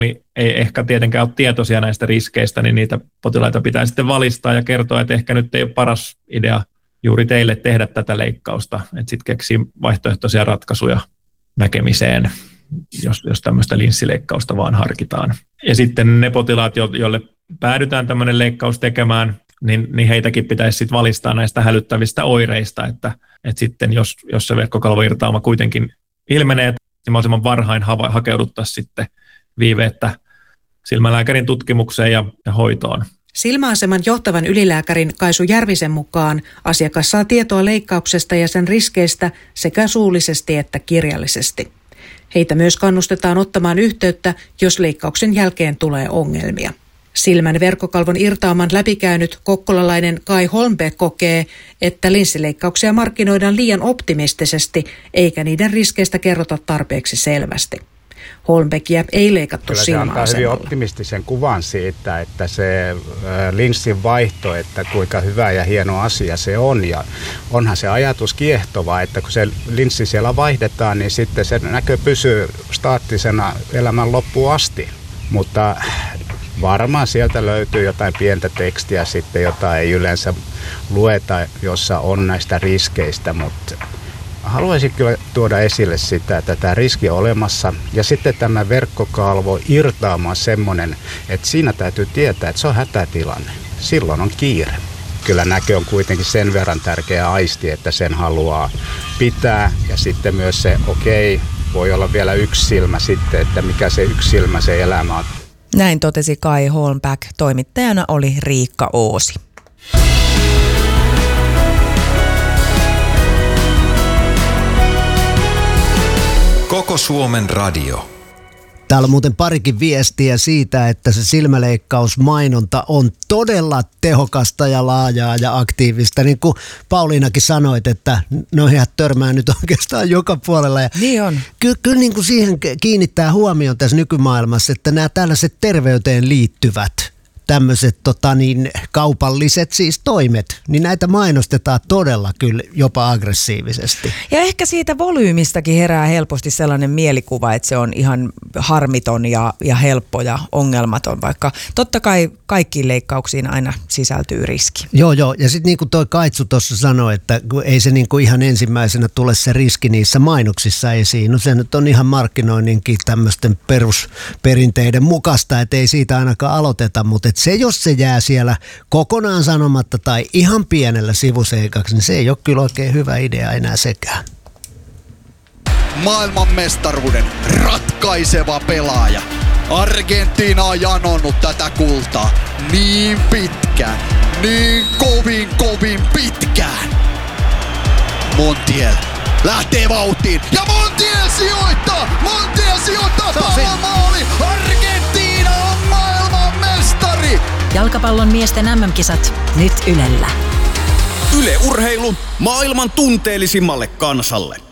ei ehkä tietenkään ole tietoisia näistä riskeistä, niin niitä potilaita pitää sitten valistaa ja kertoa, että ehkä nyt ei ole paras idea juuri teille tehdä tätä leikkausta, että sitten keksii vaihtoehtoisia ratkaisuja näkemiseen, jos tämmöistä linssileikkausta vaan harkitaan. Ja sitten ne potilaat, joille päädytään tämmöinen leikkaus tekemään, niin heitäkin pitäisi sitten valistaa näistä hälyttävistä oireista, että sitten jos se verkkokalvoirtauma kuitenkin ilmenee, niin mahdollisimman varhain hakeuduttaisiin sitten viiveettä silmälääkärin tutkimukseen ja hoitoon. Silmäaseman johtavan ylilääkärin Kaisu Järvisen mukaan asiakas saa tietoa leikkauksesta ja sen riskeistä sekä suullisesti että kirjallisesti. Heitä myös kannustetaan ottamaan yhteyttä, jos leikkauksen jälkeen tulee ongelmia. Silmän verkkokalvon irtauman läpikäynyt kokkolalainen Kai Holmbeck kokee, että linssileikkauksia markkinoidaan liian optimistisesti, eikä niiden riskeistä kerrota tarpeeksi selvästi. Holmbeckia ei leikattu silmäasemalla. Kyllä se antaa hyvin optimistisen kuvan siitä, että se linssin vaihto, että kuinka hyvä ja hieno asia se on. Ja onhan se ajatus kiehtova, että kun se linssi siellä vaihdetaan, niin sitten se näkö pysyy staattisena elämän loppuun asti. Mutta varmaan sieltä löytyy jotain pientä tekstiä sitten, jota ei yleensä lueta, jossa on näistä riskeistä, mutta haluaisin kyllä tuoda esille sitä, että tämä riski on olemassa ja sitten tämä verkkokalvo irtauma on semmoinen, että siinä täytyy tietää, että se on hätätilanne. Silloin on kiire. Kyllä näkö on kuitenkin sen verran tärkeä aisti, että sen haluaa pitää ja sitten myös se voi olla vielä yksi silmä sitten, että mikä se yksi silmä se elämä on. Näin totesi Kai Holmbeck. Toimittajana oli Riikka Oosi. Koko Suomen radio. Täällä on muuten parikin viestiä siitä, että se silmäleikkausmainonta on todella tehokasta ja laajaa ja aktiivista. Niin kuin Pauliinakin sanoit, että noihin törmää nyt oikeastaan joka puolella. Ja niin on. Kyllä niin kuin siihen kiinnittää huomioon tässä nykymaailmassa, että nämä tällaiset terveyteen liittyvät tämmöiset kaupalliset siis toimet, niin näitä mainostetaan todella kyllä jopa aggressiivisesti. Ja ehkä siitä volyymistakin herää helposti sellainen mielikuva, että se on ihan harmiton ja helppo ja ongelmaton, vaikka totta kai kaikkiin leikkauksiin aina sisältyy riski. Joo, ja sitten niin kuin toi Kaitsu tuossa sanoi, että ei se niin kuin ihan ensimmäisenä tule se riski niissä mainoksissa esiin. No se nyt on ihan markkinoinninkin tämmöisten perusperinteiden mukaista, että ei siitä ainakaan aloiteta, mutta se, jos se jää siellä kokonaan sanomatta tai ihan pienellä sivuseikaksi, niin se ei ole kyllä oikein hyvä idea enää sekään. Maailmanmestaruuden ratkaiseva pelaaja. Argentiina on janonnut tätä kultaa niin pitkään, niin kovin pitkään. Montiel lähtee vauhtiin ja Montiel sijoittaa pallon maali. Argentiina on maailmanmestari. Jalkapallon miesten MM-kisat nyt Ylellä. Yle Urheilu maailman tunteellisimmalle kansalle.